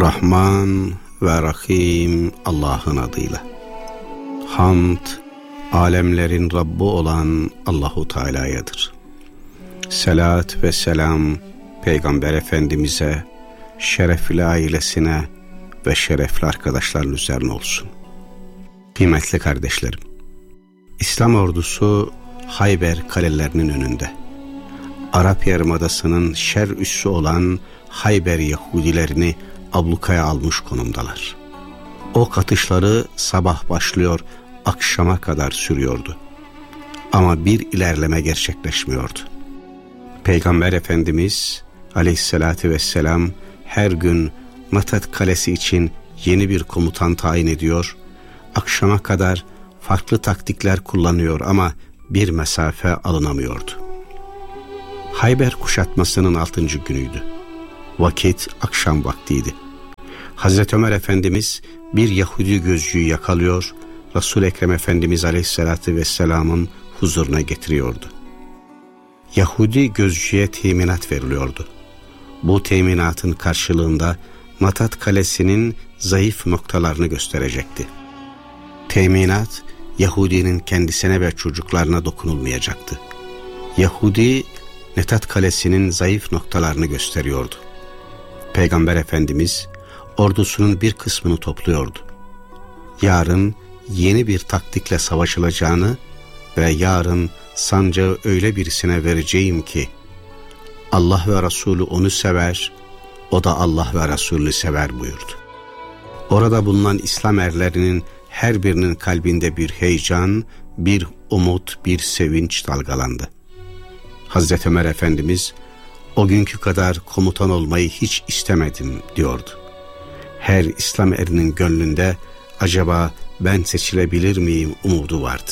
Rahman ve Rahim Allah'ın adıyla. Hamd, alemlerin Rabbi olan Allahu Teala'yadır. Selat ve selam Peygamber Efendimiz'e, şerefli ailesine ve şerefli arkadaşların üzerine olsun. Kıymetli kardeşlerim, İslam ordusu Hayber kalelerinin önünde, Arap Yarımadası'nın şer üssü olan Hayber Yahudilerini ablukaya almış konumdalar. Ok atışları sabah başlıyor, akşama kadar sürüyordu. Ama bir ilerleme gerçekleşmiyordu. Peygamber Efendimiz Aleyhisselatü Vesselam her gün Matat Kalesi için yeni bir komutan tayin ediyor, akşama kadar farklı taktikler kullanıyor ama bir mesafe alınamıyordu. Hayber kuşatmasının 6. günüydü. Vakit akşam vaktiydi. Hazreti Ömer Efendimiz bir Yahudi gözcüyü yakalıyor, Resul-i Ekrem Efendimiz Aleyhisselatü Vesselam'ın huzuruna getiriyordu. Yahudi gözcüye teminat veriliyordu. Bu teminatın karşılığında Matat Kalesi'nin zayıf noktalarını gösterecekti. Teminat, Yahudinin kendisine ve çocuklarına dokunulmayacaktı. Yahudi, Matat Kalesi'nin zayıf noktalarını gösteriyordu. Peygamber Efendimiz ordusunun bir kısmını topluyordu. Yarın yeni bir taktikle savaşılacağını ve yarın sancağı öyle birisine vereceğim ki Allah ve Resulü onu sever, o da Allah ve Resulü sever buyurdu. Orada bulunan İslam erlerinin her birinin kalbinde bir heyecan, bir umut, bir sevinç dalgalandı. Hazreti Ömer Efendimiz, o günkü kadar komutan olmayı hiç istemedim diyordu. Her İslam erinin gönlünde acaba ben seçilebilir miyim umudu vardı.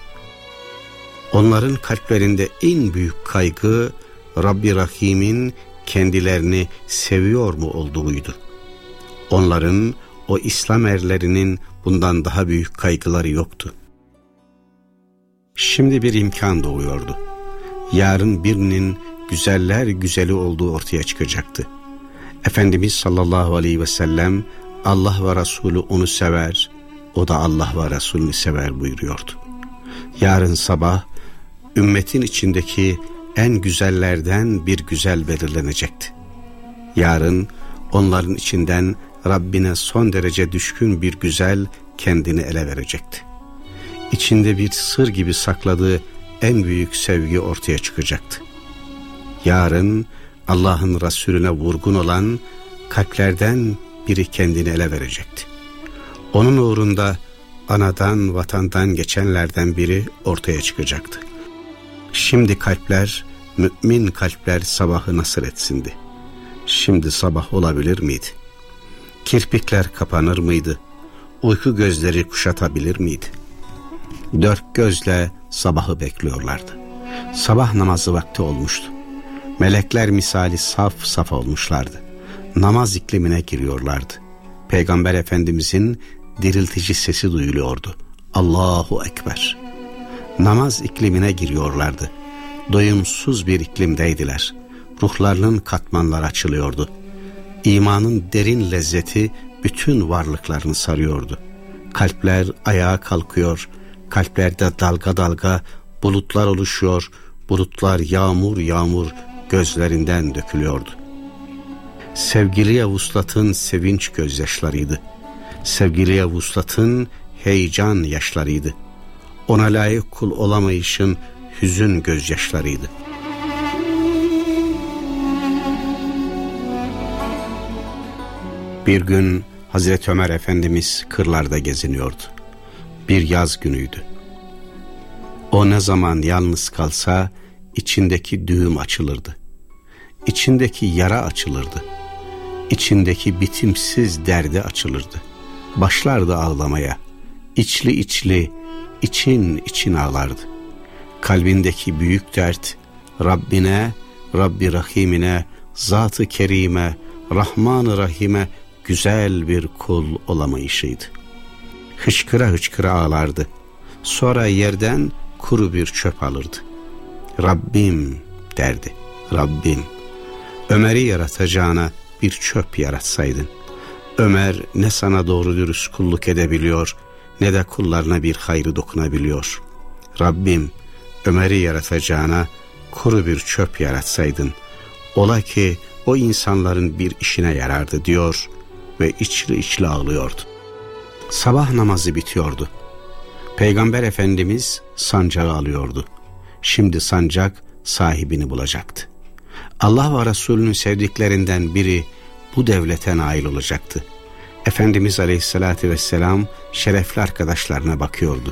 Onların kalplerinde en büyük kaygı Rabbi Rahim'in kendilerini seviyor mu olduğuydu. Onların, o İslam erlerinin bundan daha büyük kaygıları yoktu. Şimdi bir imkan doğuyordu. Yarın birinin güzeller güzeli olduğu ortaya çıkacaktı. Efendimiz sallallahu aleyhi ve sellem Allah ve Resulü onu sever, o da Allah ve Resulünü sever buyuruyordu. Yarın sabah ümmetin içindeki en güzellerden bir güzel belirlenecekti. Yarın onların içinden Rabbine son derece düşkün bir güzel kendini ele verecekti. İçinde bir sır gibi sakladığı en büyük sevgi ortaya çıkacaktı. Yarın Allah'ın Resulüne vurgun olan kalplerden biri kendini ele verecekti. Onun uğrunda anadan vatandan geçenlerden biri ortaya çıkacaktı. Şimdi kalpler, mümin kalpler sabahı nasır etsindi. Şimdi sabah olabilir miydi? Kirpikler kapanır mıydı? Uyku gözleri kuşatabilir miydi? Dört gözle sabahı bekliyorlardı. Sabah namazı vakti olmuştu. Melekler misali saf saf olmuşlardı. Namaz iklimine giriyorlardı. Peygamber Efendimizin diriltici sesi duyuluyordu. Allahu Ekber. Namaz iklimine giriyorlardı. Doyumsuz bir iklimdeydiler. Ruhlarının katmanları açılıyordu. İmanın derin lezzeti bütün varlıklarını sarıyordu. Kalpler ayağa kalkıyor, kalplerde dalga dalga bulutlar oluşuyor, bulutlar yağmur yağmur gözlerinden dökülüyordu. Sevgiliye vuslatın sevinç gözyaşlarıydı. Sevgiliye vuslatın heyecan yaşlarıydı. Ona layık kul olamayışın hüzün gözyaşlarıydı. Bir gün Hazreti Ömer Efendimiz kırlarda geziniyordu. Bir yaz günüydü. O ne zaman yalnız kalsa içindeki düğüm açılırdı. İçindeki yara açılırdı. İçindeki bitimsiz derdi açılırdı. Başlardı ağlamaya. İçli içli, için için ağlardı. Kalbindeki büyük dert Rabbine, Rabbi Rahim'ine, Zat-ı Kerime, Rahman-ı Rahim'e güzel bir kul olamayışıydı. Hıçkıra hıçkıra ağlardı. Sonra yerden kuru bir çöp alırdı. Rabbim derdi. Rabbim, Ömer'i yaratacağına bir çöp yaratsaydın. Ömer ne sana doğru dürüst kulluk edebiliyor, ne de kullarına bir hayrı dokunabiliyor. Rabbim, Ömer'i yaratacağına kuru bir çöp yaratsaydın, ola ki o insanların bir işine yarardı diyor ve içli içli ağlıyordu. Sabah namazı bitiyordu. Peygamber Efendimiz sancağı alıyordu. Şimdi sancak sahibini bulacaktı. Allah ve Resulünün sevdiklerinden biri bu devlete nail olacaktı. Efendimiz Aleyhisselatü Vesselam şerefli arkadaşlarına bakıyordu.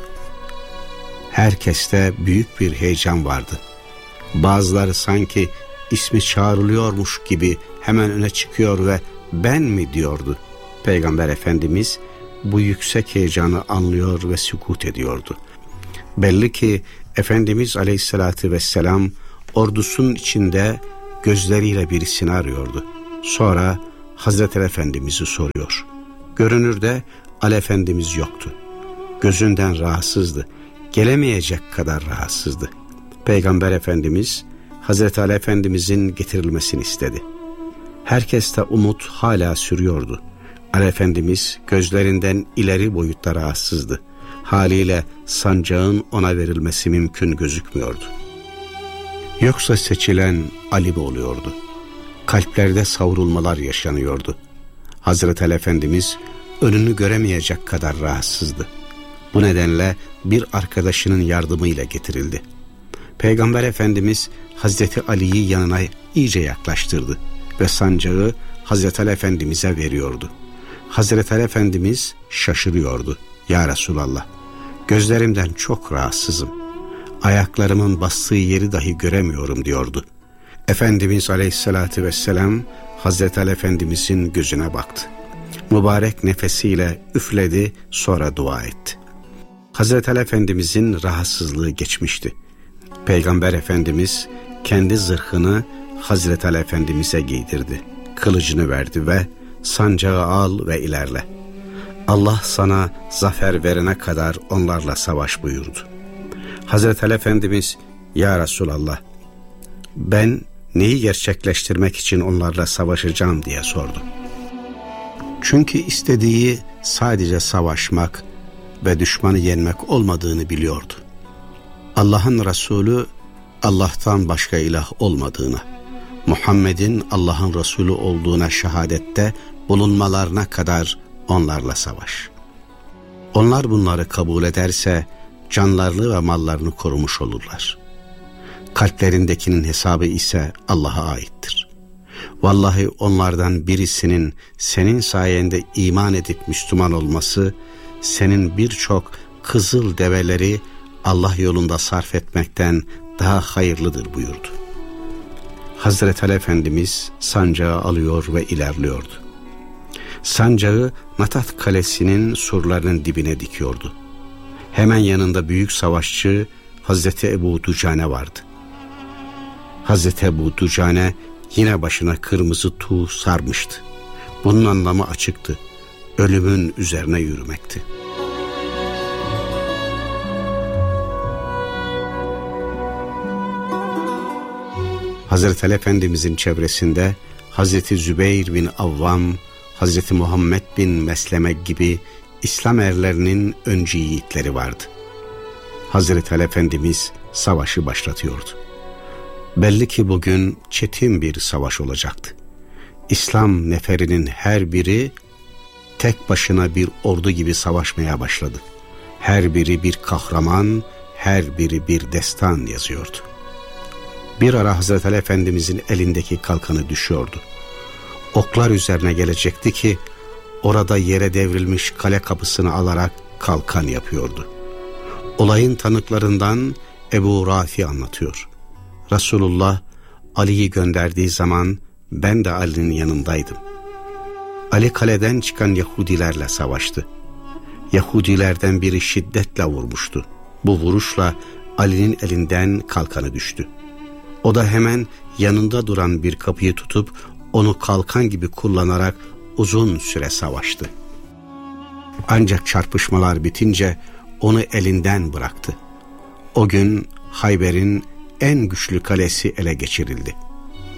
Herkeste büyük bir heyecan vardı. Bazıları sanki ismi çağrılıyormuş gibi hemen öne çıkıyor ve ben mi diyordu. Peygamber Efendimiz bu yüksek heyecanı anlıyor ve sükût ediyordu. Belli ki Efendimiz Aleyhisselatü Vesselam ordusunun içinde gözleriyle birisini arıyordu. Sonra Hazreti Efendimiz'i soruyor. Görünürde Ali Efendimiz yoktu. Gözünden rahatsızdı. Gelemeyecek kadar rahatsızdı. Peygamber Efendimiz Hazreti Ali Efendimiz'in getirilmesini istedi. Herkeste umut hala sürüyordu. Ali Efendimiz gözlerinden ileri boyutta rahatsızdı. Haliyle sancağın ona verilmesi mümkün gözükmüyordu. Yoksa seçilen Ali mi oluyordu? Kalplerde savrulmalar yaşanıyordu. Hazreti Ali Efendimiz önünü göremeyecek kadar rahatsızdı. Bu nedenle bir arkadaşının yardımıyla getirildi. Peygamber Efendimiz Hazreti Ali'yi yanına iyice yaklaştırdı ve sancağı Hazreti Ali Efendimiz'e veriyordu. Hazreti Ali Efendimiz şaşırıyordu. Ya Resulallah, gözlerimden çok rahatsızım. Ayaklarımın bastığı yeri dahi göremiyorum diyordu. Efendimiz Aleyhisselatü Vesselam Hazreti Ali Efendimiz'in gözüne baktı. Mübarek nefesiyle üfledi, sonra dua etti. Hazreti Ali Efendimiz'in rahatsızlığı geçmişti. Peygamber Efendimiz kendi zırhını Hazreti Ali Efendimiz'e giydirdi. Kılıcını verdi ve sancağı al ve ilerle. Allah sana zafer verene kadar onlarla savaş buyurdu. Hazreti Ali Efendimiz, ya Resulallah, ben neyi gerçekleştirmek için onlarla savaşacağım diye sordu. Çünkü istediği sadece savaşmak ve düşmanı yenmek olmadığını biliyordu. Allah'ın Resulü Allah'tan başka ilah olmadığına, Muhammed'in Allah'ın Resulü olduğuna şehadette bulunmalarına kadar onlarla savaş. Onlar bunları kabul ederse canlarını ve mallarını korumuş olurlar. Kalplerindekinin hesabı ise Allah'a aittir. Vallahi onlardan birisinin senin sayende iman edip Müslüman olması, senin birçok kızıl develeri Allah yolunda sarf etmekten daha hayırlıdır buyurdu. Hazreti Ali Efendimiz sancağı alıyor ve ilerliyordu. Sancağı Natat Kalesi'nin surlarının dibine dikiyordu. Hemen yanında büyük savaşçı Hazreti Ebu Ducane vardı. Hazreti Ebu Ducane yine başına kırmızı tuğ sarmıştı. Bunun anlamı açıktı. Ölümün üzerine yürümekti. Hazreti Ali Efendimizin çevresinde Hazreti Zübeyir bin Avvam, Hazreti Muhammed bin Mesleme gibi İslam erlerinin öncü yiğitleri vardı. Hazreti Ali Efendimiz savaşı başlatıyordu. Belli ki bugün çetin bir savaş olacaktı. İslam neferinin her biri tek başına bir ordu gibi savaşmaya başladı. Her biri bir kahraman, her biri bir destan yazıyordu. Bir ara Hazreti Ali Efendimizin elindeki kalkanı düşüyordu. Oklar üzerine gelecekti ki orada yere devrilmiş kale kapısını alarak kalkan yapıyordu. Olayın tanıklarından Ebu Rafi anlatıyor. Resulullah Ali'yi gönderdiği zaman ben de Ali'nin yanındaydım. Ali kaleden çıkan Yahudilerle savaştı. Yahudilerden biri şiddetle vurmuştu. Bu vuruşla Ali'nin elinden kalkanı düştü. O da hemen yanında duran bir kapıyı tutup onu kalkan gibi kullanarak uzun süre savaştı. Ancak çarpışmalar bitince onu elinden bıraktı. O gün Hayber'in en güçlü kalesi ele geçirildi.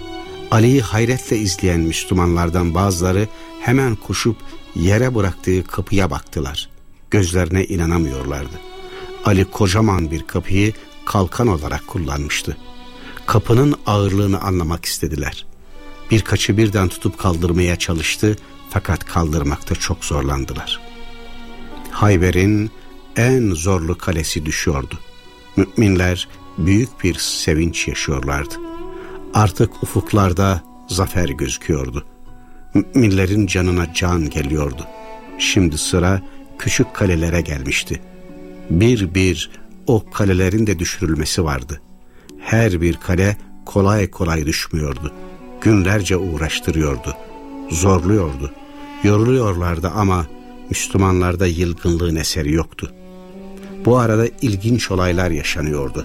Ali'yi hayretle izleyen Müslümanlardan bazıları hemen koşup yere bıraktığı kapıya baktılar. Gözlerine inanamıyorlardı. Ali kocaman bir kapıyı kalkan olarak kullanmıştı. Kapının ağırlığını anlamak istediler. Birkaçı birden tutup kaldırmaya çalıştı fakat kaldırmakta çok zorlandılar. Hayber'in en zorlu kalesi düşüyordu. Müminler büyük bir sevinç yaşıyorlardı. Artık ufuklarda zafer gözüküyordu. Müminlerin canına can geliyordu. Şimdi sıra küçük kalelere gelmişti. Bir bir o kalelerin de düşürülmesi vardı. Her bir kale kolay kolay düşmüyordu. Günlerce uğraştırıyordu. Zorluyordu. Yoruluyorlardı ama Müslümanlarda yılgınlığın eseri yoktu. Bu arada ilginç olaylar yaşanıyordu.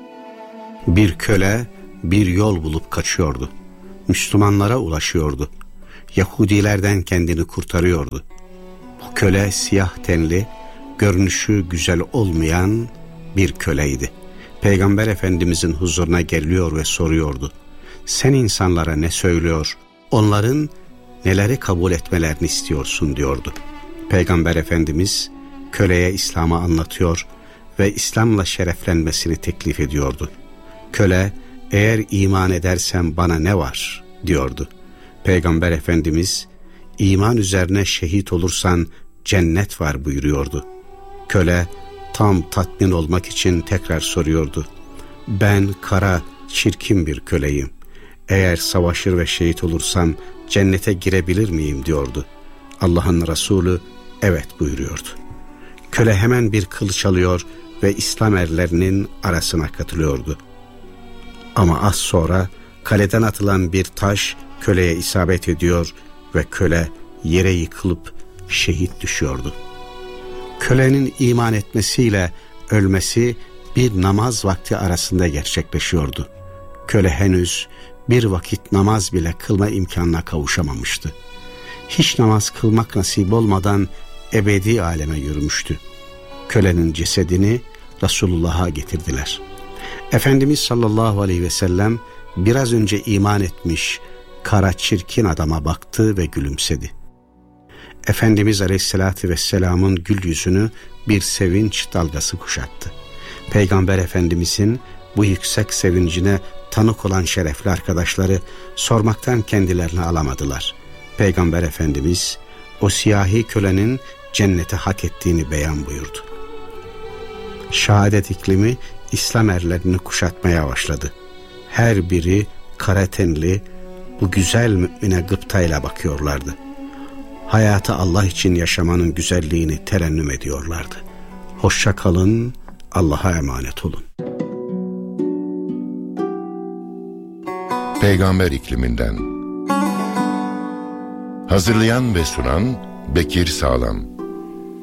Bir köle bir yol bulup kaçıyordu. Müslümanlara ulaşıyordu. Yahudilerden kendini kurtarıyordu. Bu köle siyah tenli, görünüşü güzel olmayan bir köleydi. Peygamber Efendimizin huzuruna geliyor ve soruyordu. Sen insanlara ne söylüyor, onların neleri kabul etmelerini istiyorsun diyordu. Peygamber Efendimiz köleye İslam'ı anlatıyor ve İslam'la şereflenmesini teklif ediyordu. Köle, eğer iman edersen bana ne var diyordu. Peygamber Efendimiz, iman üzerine şehit olursan cennet var buyuruyordu. Köle tam tatmin olmak için tekrar soruyordu. Ben kara, çirkin bir köleyim. Eğer savaşır ve şehit olursam cennete girebilir miyim diyordu. Allah'ın Resulü evet buyuruyordu. Köle hemen bir kılıç alıyor ve İslam erlerinin arasına katılıyordu. Ama az sonra kaleden atılan bir taş köleye isabet ediyor ve köle yere yıkılıp şehit düşüyordu. Kölenin iman etmesiyle ölmesi bir namaz vakti arasında gerçekleşiyordu. Köle henüz bir vakit namaz bile kılma imkanına kavuşamamıştı. Hiç namaz kılmak nasip olmadan ebedi aleme yürümüştü. Kölenin cesedini Resulullah'a getirdiler. Efendimiz sallallahu aleyhi ve sellem biraz önce iman etmiş kara çirkin adama baktı ve gülümsedi. Efendimiz aleyhissalatü vesselamın gül yüzünü bir sevinç dalgası kuşattı. Peygamber Efendimizin bu yüksek sevincine tanık olan şerefli arkadaşları sormaktan kendilerini alamadılar. Peygamber Efendimiz o siyahi kölenin cennete hak ettiğini beyan buyurdu. Şehadet iklimi İslam erlerini kuşatmaya başladı. Her biri kara tenli bu güzel mümine gıptayla bakıyorlardı. Hayatı Allah için yaşamanın güzelliğini terennüm ediyorlardı. Hoşça kalın, Allah'a emanet olun. Peygamber ikliminden. Hazırlayan ve sunan Bekir Sağlam.